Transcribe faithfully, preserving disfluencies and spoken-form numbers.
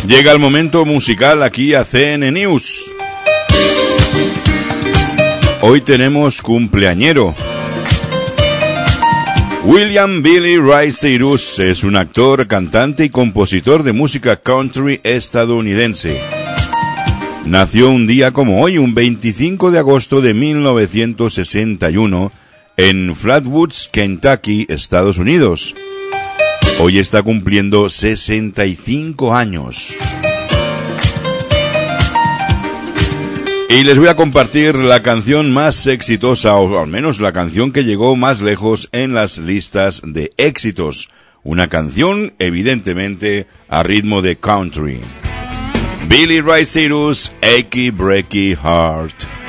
Llega el momento musical aquí a C N News. Hoy tenemos cumpleañero. William Billy Ray Cyrus es un actor, cantante y compositor de música country estadounidense. Nació un día como hoy, un veinticinco de agosto de mil novecientos sesenta y uno, en Flatwoods, Kentucky, Estados Unidos. Hoy está cumpliendo sesenta y cinco años. Y les voy a compartir la canción más exitosa, o al menos la canción que llegó más lejos en las listas de éxitos. Una canción, evidentemente, a ritmo de country. Billy Ray Cyrus, Achy Breaky Heart.